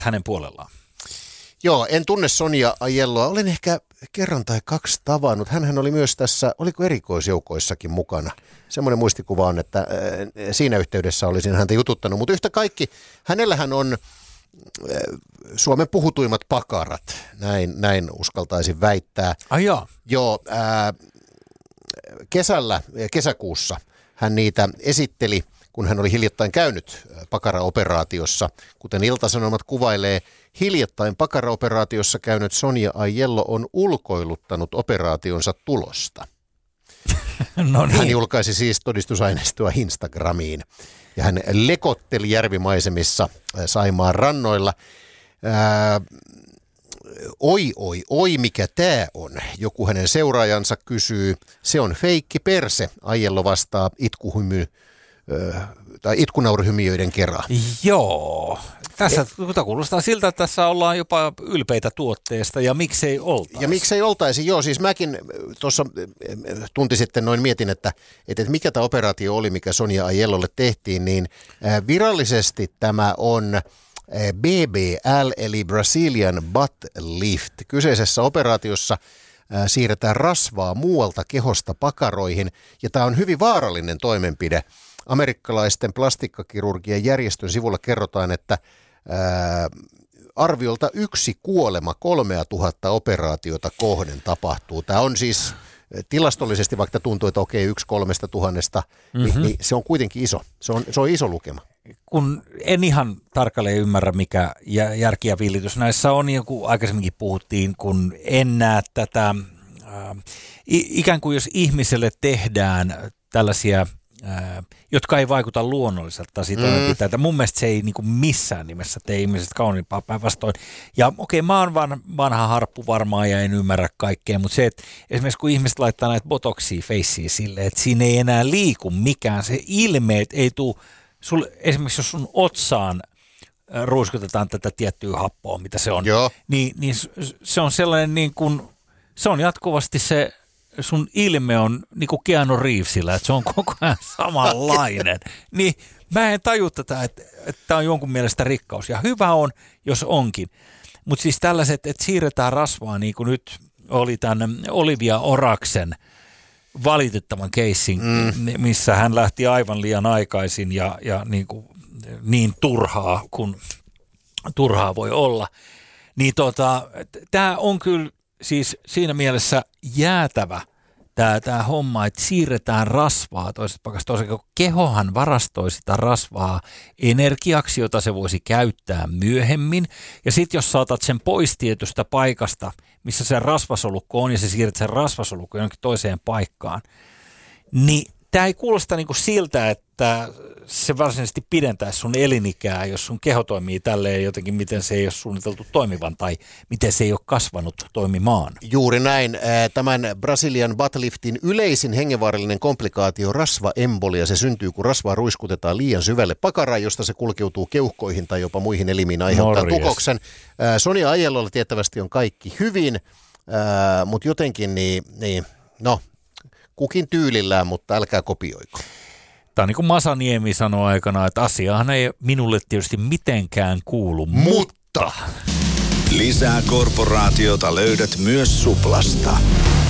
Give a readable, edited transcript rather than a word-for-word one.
hänen puolellaan. Joo, en tunne Sonia Ajelloa. Olen ehkä kerran tai kaksi tavannut. Hänhän oli myös tässä, oliko erikoisjoukoissakin mukana? Semmoinen muistikuva on, että siinä yhteydessä olisin häntä jututtanut. Mutta yhtä kaikki, hänellähän on Suomen puhutuimmat pakarat, näin uskaltaisin väittää. Ai joo. Joo, kesäkuussa hän niitä esitteli, kun hän oli hiljattain käynyt pakaraoperaatiossa. Kuten Ilta-Sanomat kuvailee, hiljattain pakaraoperaatiossa käynyt Sonia Ajello on ulkoiluttanut operaationsa tulosta. No niin. Hän julkaisi siis todistusaineistoa Instagramiin ja hän lekotteli järvimaisemissa Saimaan rannoilla. Oi, mikä tää on? Joku hänen seuraajansa kysyy. Se on feikki perse, Ajello vastaa itkunauruhymiöiden kerran. Joo. Tässä kuulostaa siltä, että tässä ollaan jopa ylpeitä tuotteesta ja miksei oltaisi. Ja miksei oltaisi, joo. Siis mäkin tuossa tunti sitten noin mietin, että mikä tämä operaatio oli, mikä Sonia Ajellolle tehtiin, niin virallisesti tämä on BBL eli Brazilian Butt Lift. Kyseisessä operaatiossa siirretään rasvaa muualta kehosta pakaroihin ja tämä on hyvin vaarallinen toimenpide. Amerikkalaisten plastikkakirurgian järjestön sivulla kerrotaan, että arviolta 1 kuolema 3000 operaatiota kohden tapahtuu. Tämä on siis tilastollisesti, vaikka tuntuu, että okei, 1 3000, niin se on kuitenkin iso. Se on iso lukema. Kun en ihan tarkalleen ymmärrä, mikä järki ja villitys näissä on, niin kuin aikaisemminkin puhuttiin, kun en näe tätä, ikään kuin jos ihmiselle tehdään tällaisia, jotka ei vaikuta luonnolliselta toimenpiteitä. Mun mielestä se ei niin kuin missään nimessä tee ihmisestä kauniimpaa, päinvastoin. Ja okei, mä oon vanha harppu varmaan ja en ymmärrä kaikkea, mutta se, että esimerkiksi kun ihmiset laittaa näitä botoksia facea silleen, että siinä ei enää liiku mikään, se ilmeet ei tule, esimerkiksi jos sun otsaan ruiskutetaan tätä tiettyä happoa, mitä se on, niin se on sellainen niin kuin, se on jatkuvasti se, sun ilme on niin kuin Keanu Reevesillä, että se on koko ajan samanlainen. Niin mä en taju tätä, että tämä on jonkun mielestä rikkaus. Ja hyvä on, jos onkin. Mutta siis tällaiset, että siirretään rasvaa, niin kuin nyt oli tämän Olivia Oraksen valitettavan keissin, missä hän lähti aivan liian aikaisin ja niin turhaa, kun turhaa voi olla. Niin tämä on kyllä siis siinä mielessä jäätävä tämä homma, että siirretään rasvaa toisesta paikasta toiseen. Kehohan varastoi sitä rasvaa energiaksi, jota se voisi käyttää myöhemmin. Ja sitten jos saatat sen pois tietystä paikasta, missä se rasvasolukko on, ja se siirret sen rasvasolukko jonkin toiseen paikkaan, niin tämä ei kuulosta niinku siltä, että se varsinaisesti pidentäisi sun elinikää, jos sun keho toimii tälleen jotenkin, miten se ei ole suunniteltu toimivan tai miten se ei ole kasvanut toimimaan. Juuri näin. Tämän Brazilian butt liftin yleisin hengenvaarallinen komplikaatio rasvaembolia. Se syntyy, kun rasvaa ruiskutetaan liian syvälle pakaraan, josta se kulkeutuu keuhkoihin tai jopa muihin elimiin aiheuttaa tukoksen. Sonia Ajellolla tiettävästi on kaikki hyvin, mutta jotenkin kukin tyylillään, mutta älkää kopioiko. Tämä on niin kuin Masa Niemi sanoi aikana, että asiahan ei minulle tietysti mitenkään kuulu, mutta... Lisää korporaatiota löydät myös Suplasta.